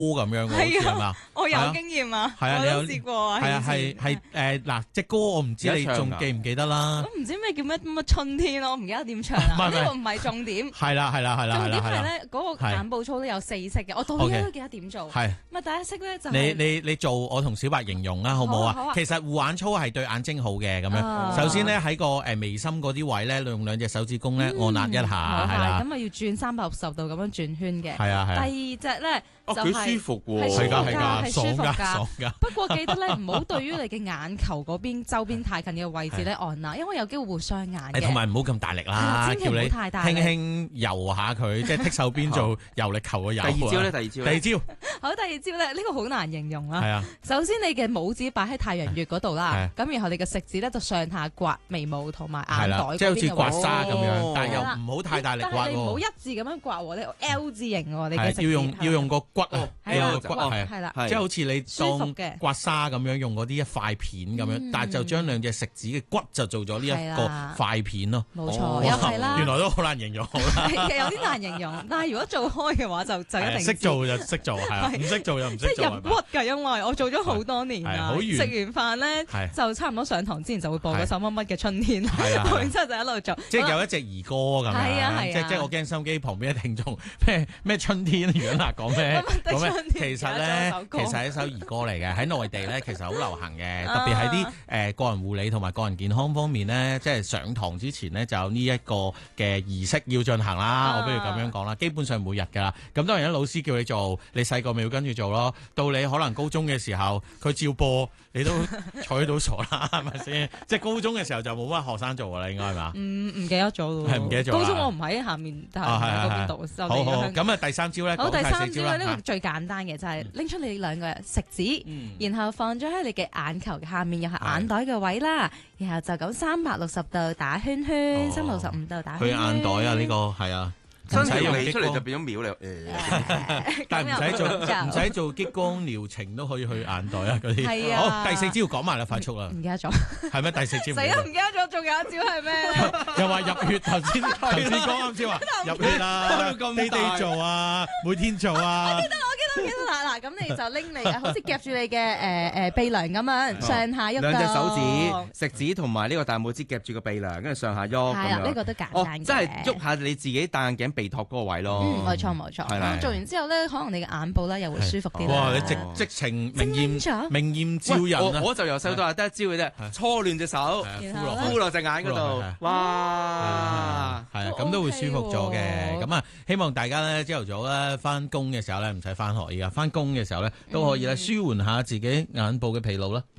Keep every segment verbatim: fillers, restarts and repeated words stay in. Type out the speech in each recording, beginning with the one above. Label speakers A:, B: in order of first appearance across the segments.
A: 咁樣嘅，係嘛？
B: 我有經驗啊，
A: 係啊，
B: 我都試過啊。
A: 係啊，係係誒嗱，隻歌我唔知你仲記唔記得啦。
B: 我唔知咩叫咩乜春天咯，我唔記得點唱啦。呢個唔係重點。
A: 係啦係啦係啦。
B: 重點係咧，嗰個眼部操都有四式嘅，我到而家都記得點做。
A: 係。
B: 咁啊，第一式咧就
A: 你你你做，我同小白形容啊，好唔好啊？其實護眼操係對眼睛好嘅，咁樣。首先咧喺個誒眉心嗰啲位咧，用兩隻手指公咧按壓一下，係啦。
B: 咁啊要轉三百六十度咁樣轉圈嘅。
A: 係啊係。
B: 第二隻咧。
C: 哦，幾舒服喎，
A: 係㗎係
B: 㗎，
A: 爽㗎爽㗎。
B: 不過記得咧，唔好對於你嘅眼球嗰邊周邊太近嘅位置咧按壓，因為有機會會傷眼嘅。
A: 同埋唔好咁大力啦，
B: 千祈唔好太大力，
A: 輕輕游下佢，即係剔手邊做游力球嘅游。
C: 第二招咧，第二招。
A: 第二招。
B: 好，第二招咧，呢個好難形容啦。
A: 係啊。
B: 首先你嘅拇指擺喺太陽穴嗰度啦，咁然後你嘅食指咧就上下刮眉毛同埋眼袋嗰邊嘅位置。
A: 即係好似刮痧咁樣，但係又唔好太大力刮喎。
B: 但係你唔好一字咁樣刮喎，你 L 字形喎，你嘅食指。
A: 要用要用個骨啊。
B: 骨係啦，
A: 即係好似你當刮痧咁樣，用嗰啲一塊片咁樣，但係就將兩隻食指嘅骨就做咗呢一個塊片咯。
B: 冇錯，又係啦。
A: 原來都好難形容，好啦。
B: 係有啲難形容，但係如果做開嘅話，就就一定
A: 識做就識做，係啊，唔識做就唔識做。
B: 即係入骨㗎，因為我做咗好多年啦。食完飯咧，就差唔多上堂之前就會播嗰首乜乜嘅春天，然之後就一路做。
A: 即係有一隻兒歌咁樣。係啊係啊。即即係我驚收音機旁邊嘅聽眾咩咩春天，如果嗱講咩講咩，其實咧。其實係一首兒歌嚟嘅，喺內地咧其實好流行嘅，特別係啲誒個人護理同埋個人健康方面咧，即係上堂之前咧就有呢一個嘅儀式要進行啦。啊、我不如咁樣講啦，基本上每日㗎啦。咁當然咧，老師叫你做，你細個咪要跟住做咯。到你可能高中嘅時候，佢照播，你都睬到傻啦，係咪先？即係高中嘅時候就冇乜學生做㗎啦，應該係嘛？
B: 唔唔記得咗咯，
A: 係唔記得咗。
B: 高中我唔喺下面，但係喺嗰邊讀。
A: 好好，咁啊第三招咧，
B: 好第三招咧，呢
A: 呢
B: 個最簡單嘅就係拎出你兩個食指，
A: 嗯、
B: 然後放咗喺你嘅眼球下面，又係眼袋嘅位啦，是然後就咁三百六十度打圈圈，三百六十五度打圈圈。
A: 去眼袋啊！呢、這個係啊。
C: 真係用出嚟就變咗秒嚟，
A: 但係唔使做唔使做激光療程都可以去眼袋啊嗰啲。
B: 係啊，
A: 好，第四招講埋啦，快速啦。
B: 唔記得咗，
A: 係咩？第四招
B: 死啦！唔記得咗，仲有一招係咩？
A: 又話入血，頭先頭先講啱先話入血啊，你哋做啊，每天做啊。
B: 我記得我記得我記得嗱嗱，咁你就拎你好似夾住你嘅誒誒鼻梁咁樣上下喐。
C: 兩隻手指、食指同埋呢個大拇指夾住個鼻梁，跟住上下喐。
B: 係啊，呢個都簡單嘅。
C: 即係喐下你自己戴眼鏡鼻托嗰個位咯。
B: 嗯，冇錯冇錯。咁做完之後咧，可能你嘅眼部咧又會舒服啲。
A: 哇！你直直情明豔明豔照人啊！
C: 我就由細到大得一招嘅啫，搓亂隻手，敷落隻眼嗰度。哇！
A: 係啊，咁都會舒服咗嘅。咁啊，希望大家咧朝頭早咧翻工嘅時候咧唔使翻學，而家翻工嘅時候咧都可以咧舒緩下自己眼部嘅疲勞啦。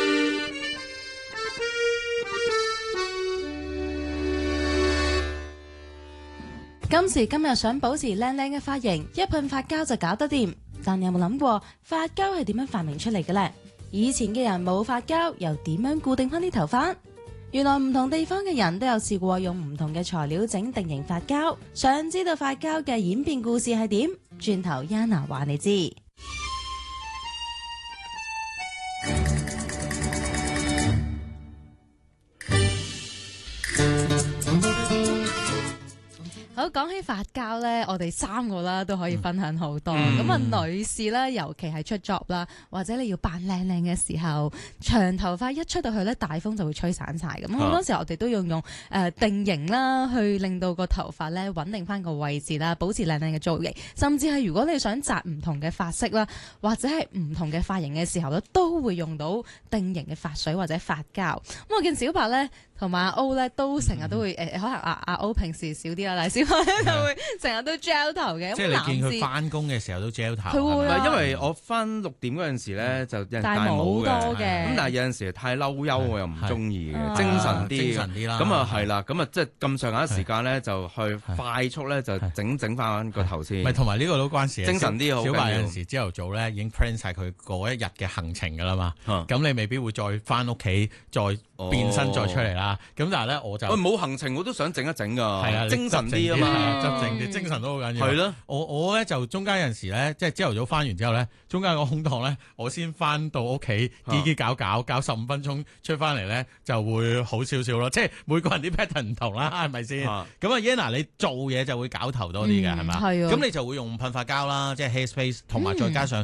B: 今時今日想保持靚靚嘅髮型，一噴髮膠就搞得掂。但你有冇諗過髮膠係點樣發明出嚟嘅呢？以前嘅人冇髮膠，又點樣固定翻啲頭髮？原來唔同地方嘅人都有試過用唔同嘅材料整定型髮膠。想知道髮膠嘅演變故事係點？轉頭 Yana 話你知。好，講起髮膠咧，我哋三個啦都可以分享好多。咁啊、嗯，女士咧，尤其係出 job 啦，或者你要扮靚靚嘅時候，長頭髮一出到去咧，大風就會吹散晒。咁好多時候我哋都要用誒、呃、定型啦，去令到個頭髮咧穩定翻個位置啦，保持靚靚嘅造型。甚至係如果你想紮唔同嘅髮色啦，或者係唔同嘅髮型嘅時候咧，都會用到定型嘅髮水或者髮膠。咁我見小白咧同埋阿 O 咧都成日都會誒、呃，可能阿阿 O 平時少啲啦，但係小白咧就會成日都 gel 頭嘅。
A: 即係你見佢翻工嘅時候都 gel 頭。
B: 佢會
C: 啊，因為我翻六點嗰陣時咧就有人戴帽嘅，咁但係有陣時太嬲憂，我又唔中意嘅，精神啲，精神啲啦。咁啊係啦，咁啊即係咁上下時間咧就去快速咧就整整翻個頭先。
A: 咪同埋呢個都關事，
C: 精神啲好。
A: 小白有陣時朝頭早咧已經 plan 晒佢嗰一日嘅行程㗎啦嘛，咁你未必會再翻屋企再變身再出嚟啦。咁但係咧我就
C: 喂冇行程我都想整一整㗎，
A: 係啊，
C: 精神啲啊嘛，
A: 執正啲，精神都好緊要。
C: 係咯，
A: 我我咧就中間有陣時咧，即係朝頭早翻完之後咧，中間個空檔咧，我先翻到屋企，嘰嘰搞搞，搞十五分鐘出翻嚟咧，就會好少少咯。即係每個人啲 pattern 唔同啦，係咪先？咁啊 Yana 你做嘢就會搞頭多啲嘅係咪？
B: 係啊。
A: 咁你就會用噴髮膠啦，即係 Headspace，同埋再加上